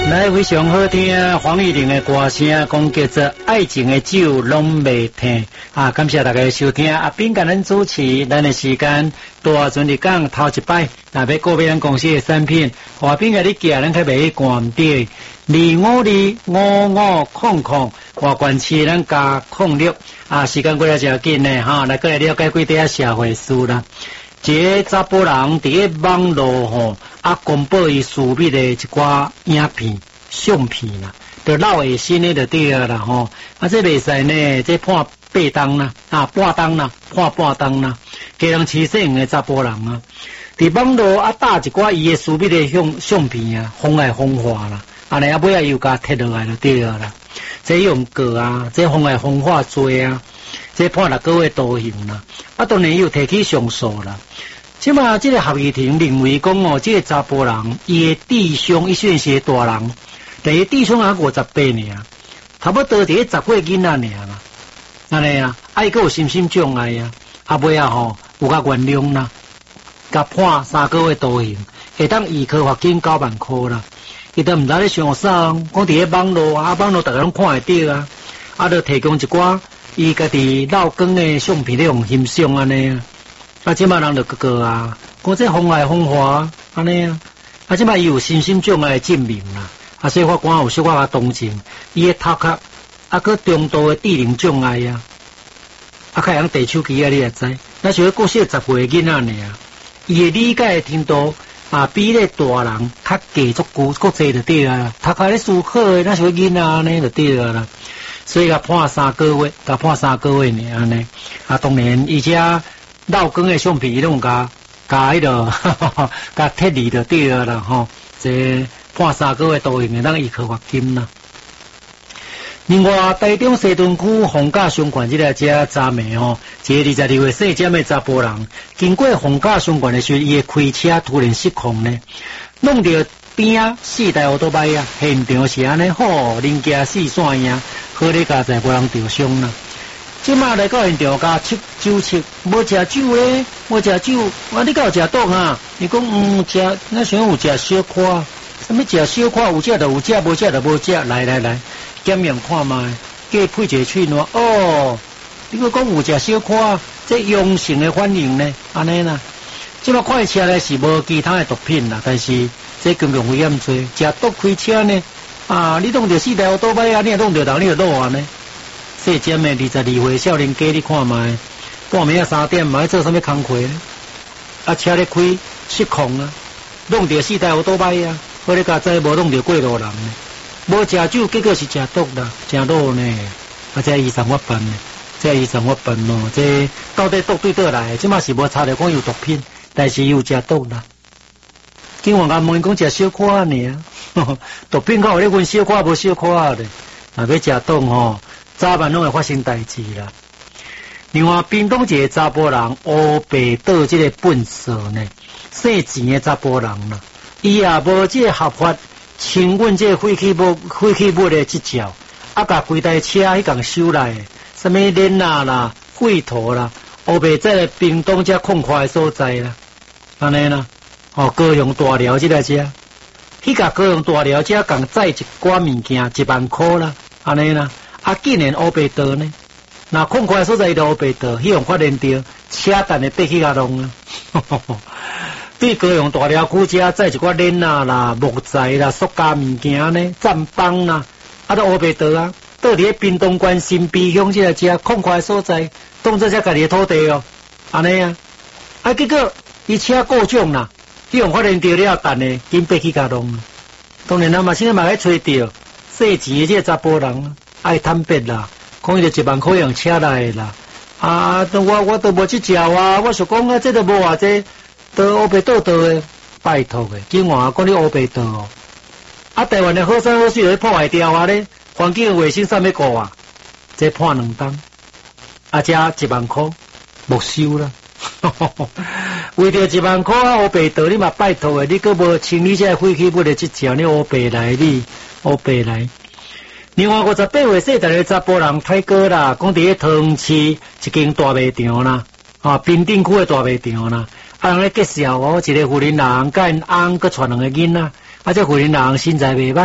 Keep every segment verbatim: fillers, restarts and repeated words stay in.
来，非常好听黄玉玲的歌声，讲叫做《爱情的酒拢未停》啊！感谢大家收听，阿斌甲咱主持，咱的时间大阵日讲头一摆，若要购买咱公司的产品，阿斌甲你寄，咱可袂关掉。二五二五五空空，外关市咱加空六啊！时间过来真紧呢，哈！来过来了解几点社会事啦。一个查甫人伫个网络吼，啊公布伊私密的一寡影片、相片啦，就闹下身的就对啦吼。啊，这袂使呢，这判八当啦，啊半当啦，判半当啦，加人饲细的查甫人啊，伫网络啊打一寡伊的私密的相相片啊，风来风化啦，安尼啊尾啊又甲摕落来就对啦。这用过啊，这风来风化罪啊。这判六个月徒刑啦，啊当然又提起上诉啦。即嘛，这个合议庭认为讲哦，这个查甫人伊的智商，伊虽然是大人，但伊智商啊五十八呢，差不多伫十岁囡仔尔啦。安尼啊，啊伊个有心心障碍啊，啊尾啊吼有甲原谅啦，甲判三个月徒刑，会当预科罚金九万块啦。伊都毋知咧想啥，讲伫个网络啊，网络逐个拢看会到啊，啊，就提供一寡。伊家己老光的相片咧用欣赏安尼啊，啊即摆人就个个啊，讲这风来风化安尼啊，啊即摆伊有身心障碍证明啦，啊所以法官有小可甲同情，伊的头壳啊个中度的智能障碍啊，啊开人提手机啊你也知，那是个小十岁囡仔尔，伊的理解程度啊比咧大人较低足久够济就对啦，头壳咧思考的那是个囡仔安尼就对啦。所以甲判三个月，甲判三个月呢安尼。啊，当然，而且老光的相片伊拢甲甲迄个，甲铁离就对了啦吼。这判三个月徒刑的，当预科罚金啦。另外，台中西屯区逢甲商圈这个只查暝吼，一个二十二岁细尖的查甫人，经过逢甲商圈的时候，伊的开车突然失控呢，弄到边啊四台奥多摆啊，现场是安尼吼，零件四散呀。好咧，加在无人受伤啦。即马来到现场，加七酒七，无食酒咧，无食酒。啊，你敢有食毒啊？伊讲嗯，食，那想有食小可，什么食小可？有食就有食，无食就无食。来来来，检验看卖，加配一个喙烂。哦，你个讲有食小可，这阳性的反应呢？安尼啦。即马看车咧是无其他的毒品啦，但是这公共危险罪，食毒开车呢？啊！你弄着四台奥多摆啊，你也弄着人，你就落啊呢？细尖的二十二岁少年家，你看卖，半暝啊三点嘛，要做什么工课呢？啊，车咧开失控啊，弄着四台奥多摆啊，我咧甲知无弄着过路人呢，无食酒，结果是食毒啦，食落呢，啊，这医生我办呢，这医生我办咯，这到底毒对倒来？即马是无查着讲有毒品，但是有食毒啦。警方甲问讲食小可尔。毒品较有咧，阮小可无小可啊咧，若要食毒吼，早晚拢会发生代志啦。另外，屏东一个查甫人乌白岛这个本色呢，姓钱的查甫人啦，伊也无这个合法亲阮这个废弃物、废弃物的执照，啊，甲规台车迄共收来的，什么链啊啦、废土啦，乌白在屏东这空旷的所在啦，安尼啦，哦，高雄大寮这个车。迄甲高雄大寮遮共载一寡物件一万块啦，安尼啦，啊竟然乌白道呢？那空旷所在就乌白道，迄样发现到车等的爬去甲弄啊！对高雄大寮区遮载一寡链啊啦、木材啦、塑胶物件呢、站帮啦，啊都乌白道啊，到伫咧屏东县新北乡即个遮空旷所在，当作遮家己的土地哦，安尼啊，啊结果伊车故障啦。迄样发现到了，等呢，紧爬去甲弄。当然啦，嘛现在嘛来找到细钱的这个查甫人，爱坦白啦，讲伊就一万块用车来啦。啊，我我都无去食啊，我想讲啊，这都无偌济，都乌白道道的，拜托的，今晚讲你乌白道哦。啊，台湾的好山好水会破坏掉啊咧，环境的卫生啥物顾啊？这判两当，啊，加一万块没收啦。为着一万块啊，乌白道你嘛拜托诶，你阁无清理这废弃物的执照，你乌白来你乌白来。另外五十八岁细大个查甫人泰哥啦，讲伫咧桃园市一间大卖场啦，啊，滨顶区的大卖场啦，啊，人咧介绍哦，一个妇人人甲因翁阁传两个囡仔，啊，这妇人人身材袂歹，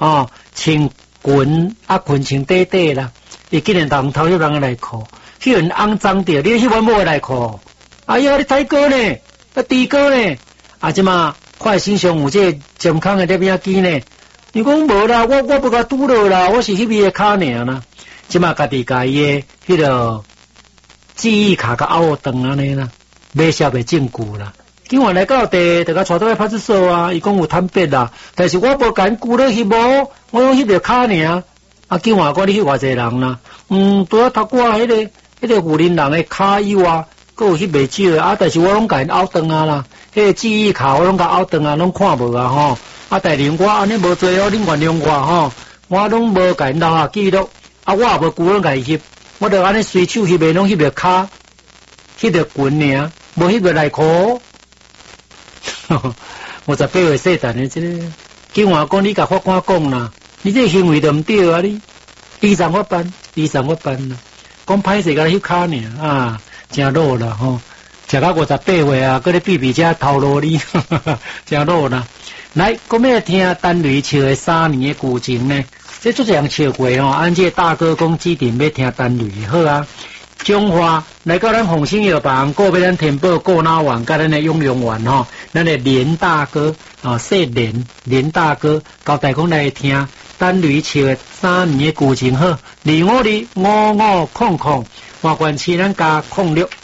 哦，穿裙啊裙穿短短啦，伊竟然当偷翕人个内裤，迄份肮脏着，你迄款无内裤，哎呀，你太高呢，啊低高呢，啊即嘛快身上有这健康的摄影机呢，你讲无啦，我我不甲拄落啦，我是迄边个骹尔啦，即嘛家己家伊个迄个记忆卡甲拗断安尼啦，买销袂证据啦。今晚来到地，就甲带倒来派出所啊！伊讲有贪别啦，但是我无敢顾了翕无，我用翕着骹尔。啊，今晚讲你翕偌济人啦，嗯，除了头过迄个迄个富人人的骹以外，佫有翕袂少的啊。但是我拢甲因拗断啊啦，迄个记忆卡我拢甲拗断啊，拢看无啊吼。啊，但是我安尼无做哦，恁原谅我吼，我拢无甲因留下记录，啊，我也无顾拢甲伊翕，我着安尼随手翕的，拢翕着骹，翕着裙尔，无翕着内裤。五十八岁细蛋的这个，今晚讲你甲法官讲啦，你这行为都唔对啊！你依上法办，依上法办啦。讲歹势甲你翕骹尔啊，真老啦吼！食到五十八岁啊，搁咧比比遮头路你，真老啦。来，我们来听单雷笑的三年的旧情呢。这做这样笑过吼，按这大哥讲指定要听单雷好啊。中华来到咱红星药房，过俾咱填报过脑丸，甲咱的用用丸吼，咱的连大哥啊，说连连大哥交代讲来听，单雷笑的三年的旧情好，二五二五五空空，华冠市咱加空六。